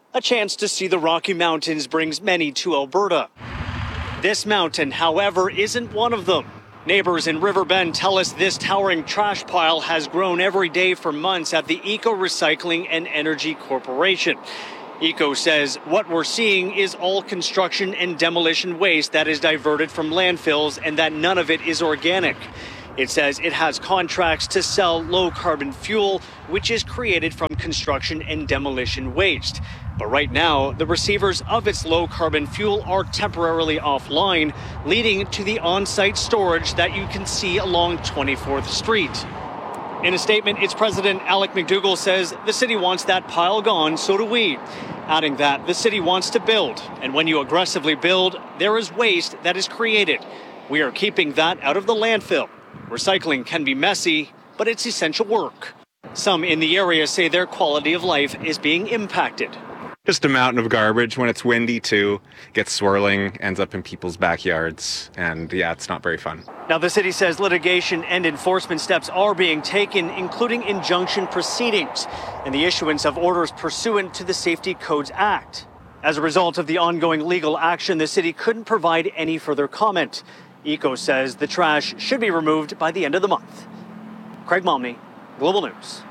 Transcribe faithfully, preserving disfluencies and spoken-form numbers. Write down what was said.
A chance to see the Rocky Mountains brings many to Alberta. This mountain, however, isn't one of them. Neighbors in Riverbend tell us this towering trash pile has grown every day for months at the Eco Recycling and Energy Corporation. Eco says what we're seeing is all construction and demolition waste that is diverted from landfills and that none of it is organic. It says it has contracts to sell low-carbon fuel, which is created from construction and demolition waste. But right now, the receivers of its low-carbon fuel are temporarily offline, leading to the on-site storage that you can see along twenty-fourth Street. In a statement, its president, Alec McDougall, says the city wants that pile gone, so do we. Adding that the city wants to build, and when you aggressively build, there is waste that is created. We are keeping that out of the landfill. Recycling can be messy, but it's essential work. Some in the area say their quality of life is being impacted. Just a mountain of garbage. When it's windy too, gets swirling, ends up in people's backyards, and yeah, it's not very fun. Now, the city says litigation and enforcement steps are being taken, including injunction proceedings and the issuance of orders pursuant to the Safety Codes Act. As a result of the ongoing legal action, the city couldn't provide any further comment. Eco says the trash should be removed by the end of the month. Craig Momney, Global News.